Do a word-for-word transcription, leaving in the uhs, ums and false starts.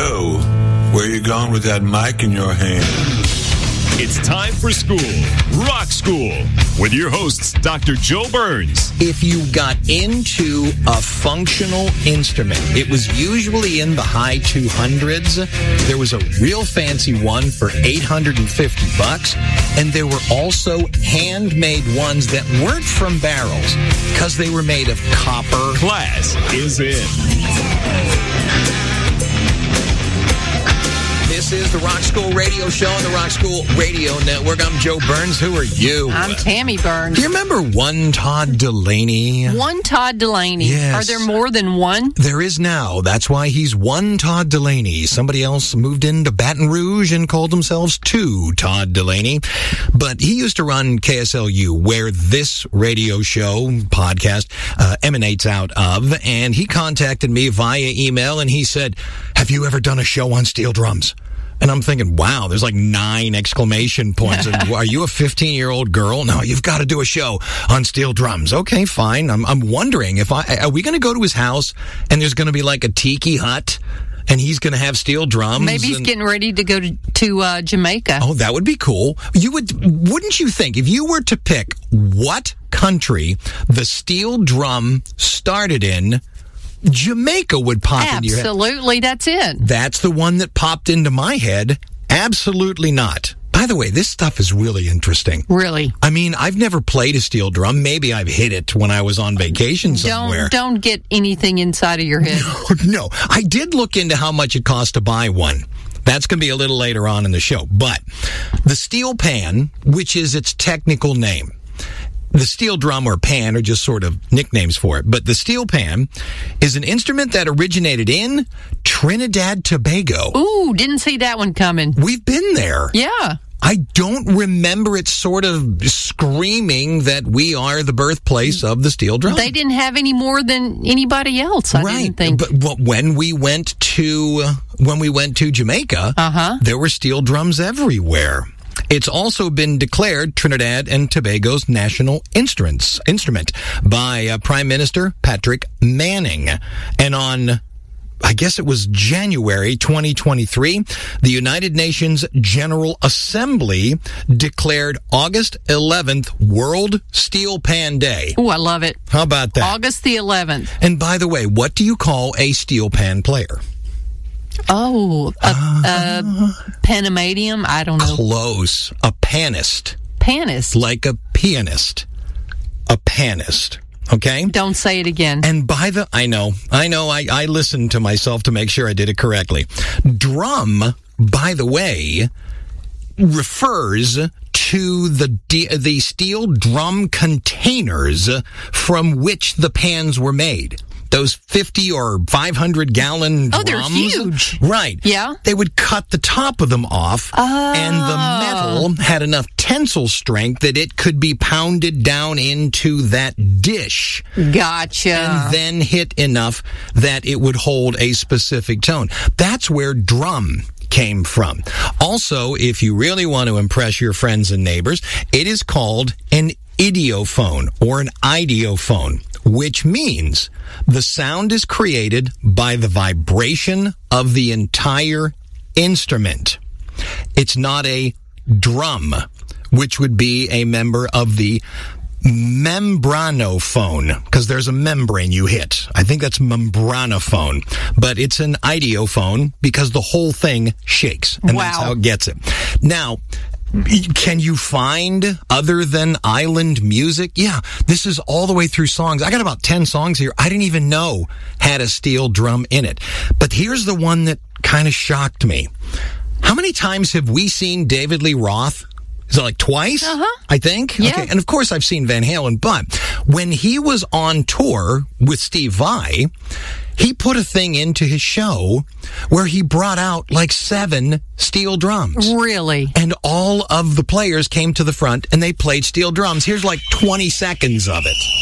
Joe, where you going with that mic in your hand? It's time for school, Rock School, with your hosts, Doctor Joe Burns. If you got into a functional instrument, it was usually in the high two hundreds. There was a real fancy one for eight hundred fifty bucks, and there were also handmade ones that weren't from barrels because they were made of copper. Class is in. This is the Rock School Radio Show on the Rock School Radio Network. I'm Joe Burns. Who are you? I'm Tammy Burns. Do you remember one Todd Delaney? One Todd Delaney. Yes. Are there more than one? There is now. That's why he's one Todd Delaney. Somebody else moved into Baton Rouge and called themselves two Todd Delaney. But he used to run K S L U, where this radio show podcast uh, emanates out of. And he contacted me via email and he said, have you ever done a show on steel drums? And I'm thinking, wow, there's like nine exclamation points. Are you a fifteen-year-old girl? No, you've got to do a show on steel drums. Okay, fine. I'm, I'm wondering if I, are we going to go to his house and there's going to be like a tiki hut and he's going to have steel drums? Maybe he's and, getting ready to go to, to uh, Jamaica. Oh, that would be cool. You would, wouldn't you think, if you were to pick what country the steel drum started in, Jamaica would pop into your head. Absolutely, that's it. That's the one that popped into my head. Absolutely not. By the way, this stuff is really interesting. Really? I mean, I've never played a steel drum. Maybe I've hit it when I was on vacation somewhere. Don't, don't get anything inside of your head. No, no. I did look into how much it cost to buy one. That's going to be a little later on in the show. But the steel pan, which is its technical name, the steel drum or pan are just sort of nicknames for it. But the steel pan is an instrument that originated in Trinidad Tobago. Ooh, didn't see that one coming. We've been there. Yeah. I don't remember it sort of screaming that we are the birthplace of the steel drum. They didn't have any more than anybody else, I right. didn't think. But well, when we went to when we went to Jamaica, uh-huh. there were steel drums everywhere. It's also been declared Trinidad and Tobago's national instruments, instrument by uh, Prime Minister Patrick Manning. And on, I guess it was January twenty twenty-three, the United Nations General Assembly declared August eleventh World Steel Pan Day. Ooh, I love it. How about that? August the eleventh. And by the way, what do you call a steel pan player? Oh, a, a panamadium? I don't know. Close. A panist. Panist? Like a pianist. A panist. Okay? Don't say it again. And by the... I know. I know. I, I listened to myself to make sure I did it correctly. Drum, by the way, refers to the the steel drum containers from which the pans were made. Those fifty or five hundred gallon drums. Oh, they're huge. Right. Yeah. They would cut the top of them off, oh. and the metal had enough tensile strength that it could be pounded down into that dish. Gotcha. And then hit enough that it would hold a specific tone. That's where drum came from. Also, if you really want to impress your friends and neighbors, it is called an idiophone or an idiophone, which means the sound is created by the vibration of the entire instrument. It's not a drum, which would be a member of the membranophone, because there's a membrane you hit. I think that's membranophone, but it's an idiophone because the whole thing shakes, and wow. that's how it gets it. Now, can you find other than island music? Yeah, this is all the way through songs. I got about ten songs here I didn't even know had a steel drum in it. But here's the one that kind of shocked me. How many times have we seen David Lee Roth? Is it like twice? Uh-huh. I think? Yeah. Okay. And of course I've seen Van Halen, but when he was on tour with Steve Vai, he put a thing into his show where he brought out like seven steel drums. Really? And all of the players came to the front and they played steel drums. Here's like twenty seconds of it.